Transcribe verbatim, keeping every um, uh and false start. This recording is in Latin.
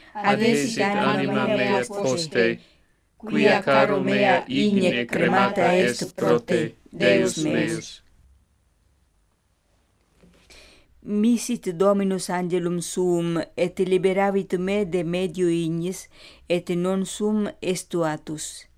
adhesит anima mea poste, quia caro mea igne cremata est pro te, Deus meus. Misit Dominus angelum suum, et liberavit me de medio ignis, et non sum estuatus.